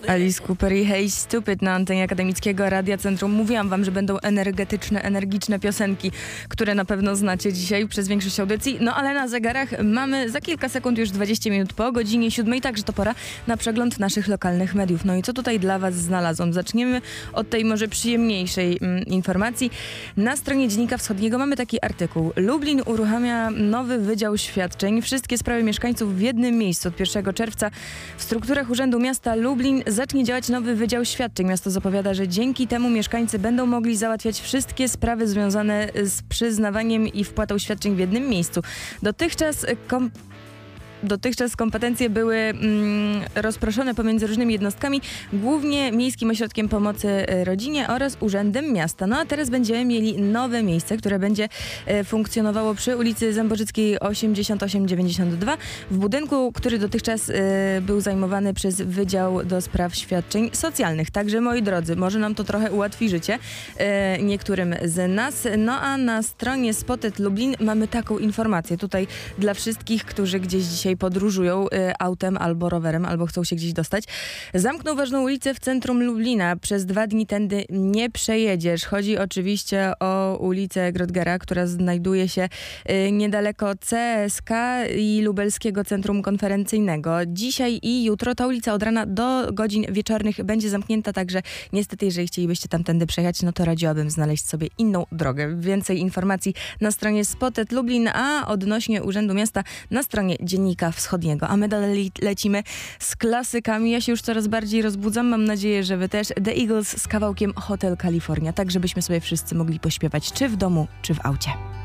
Alice Cooper i Hey Stupid na antenie Akademickiego Radia Centrum. Mówiłam wam, że będą energetyczne, energiczne piosenki, które na pewno znacie dzisiaj przez większość audycji. No ale na zegarach mamy za kilka sekund już 20 minut po godzinie 7, także to pora na przegląd naszych lokalnych mediów. No i co tutaj dla was znalazłam? Zaczniemy od tej może przyjemniejszej informacji. Na stronie Dziennika Wschodniego mamy taki artykuł. Lublin uruchamia nowy wydział świadczeń. Wszystkie sprawy mieszkańców w jednym miejscu. Od 1 czerwca w strukturach Urzędu Miasta Lublin zacznie działać nowy wydział świadczeń. Miasto zapowiada, że dzięki temu mieszkańcy będą mogli załatwiać wszystkie sprawy związane z przyznawaniem i wpłatą świadczeń w jednym miejscu. Dotychczas kompetencje były rozproszone pomiędzy różnymi jednostkami, głównie Miejskim Ośrodkiem Pomocy Rodzinie oraz Urzędem Miasta. No a teraz będziemy mieli nowe miejsce, które będzie funkcjonowało przy ulicy Zębożyckiej 8892 w budynku, który dotychczas był zajmowany przez Wydział do Spraw Świadczeń Socjalnych. Także moi drodzy, może nam to trochę ułatwi życie niektórym z nas. No a na stronie Spotted Lublin mamy taką informację tutaj dla wszystkich, którzy gdzieś dzisiaj podróżują autem albo rowerem, albo chcą się gdzieś dostać. Zamknął ważną ulicę w centrum Lublina. Przez 2 dni tędy nie przejedziesz. Chodzi oczywiście o ulicę Grodgera, która znajduje się niedaleko CSK i Lubelskiego Centrum Konferencyjnego. Dzisiaj i jutro ta ulica od rana do godzin wieczornych będzie zamknięta, także niestety, jeżeli chcielibyście tamtędy przejechać, no to radziłabym znaleźć sobie inną drogę. Więcej informacji na stronie Spotted Lublin, a odnośnie Urzędu Miasta na stronie Dziennika Wschodniego. A my dalej lecimy z klasykami. Ja się już coraz bardziej rozbudzam. Mam nadzieję, że wy też. The Eagles z kawałkiem Hotel California. Tak, żebyśmy sobie wszyscy mogli pośpiewać czy w domu, czy w aucie.